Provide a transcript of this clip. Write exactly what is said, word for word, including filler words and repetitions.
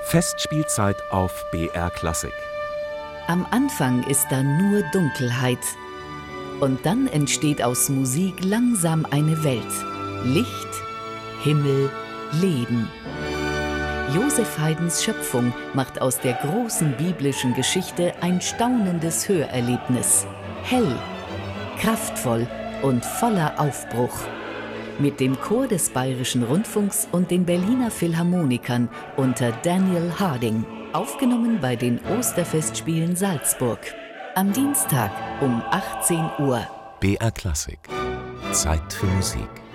Festspielzeit auf B R Klassik. Am Anfang ist da nur Dunkelheit. Und dann entsteht aus Musik langsam eine Welt. Licht, Himmel, Leben. Joseph Haydns Schöpfung macht aus der großen biblischen Geschichte ein staunendes Hörerlebnis. Hell, kraftvoll und voller Aufbruch. Mit dem Chor des Bayerischen Rundfunks und den Berliner Philharmonikern unter Daniel Harding. Aufgenommen bei den Osterfestspielen Salzburg. Am Dienstag um achtzehn Uhr. B R Klassik. Zeit für Musik.